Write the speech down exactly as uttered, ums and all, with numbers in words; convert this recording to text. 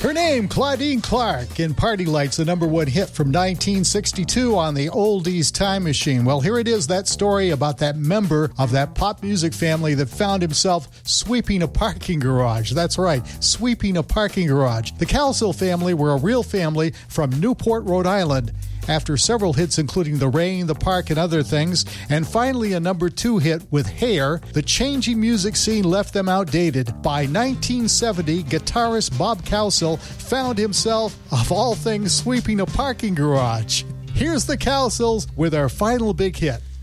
Her name, Claudine Clark, in Party Lights, the number one hit from nineteen sixty-two on the Oldies Time Machine. Well, here it is, that story about that member of that pop music family that found himself sweeping a parking garage. That's right, sweeping a parking garage. The Cowsill family were a real family from Newport, Rhode Island. After several hits including The Rain, The Park, and other things, and finally a number two hit with Hair, the changing music scene left them outdated. By nineteen seventy, guitarist Bob Cowsill found himself, of all things, sweeping a parking garage. Here's the Cowsills with our final big hit.